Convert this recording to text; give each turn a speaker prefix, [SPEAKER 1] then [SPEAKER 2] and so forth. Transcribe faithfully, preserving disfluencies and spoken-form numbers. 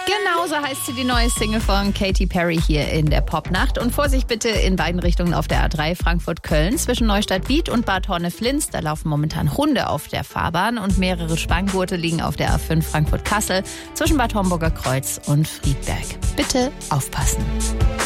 [SPEAKER 1] Genau so heißt sie, die neue Single von Katy Perry hier in der Popnacht. Und Vorsicht bitte in beiden Richtungen auf der A drei Frankfurt-Köln. Zwischen Neustadt-Biet und Bad Horne-Flins, da laufen momentan Hunde auf der Fahrbahn. Und mehrere Spanngurte liegen auf der A fünf Frankfurt-Kassel zwischen Bad Homburger Kreuz und Friedberg. Bitte aufpassen.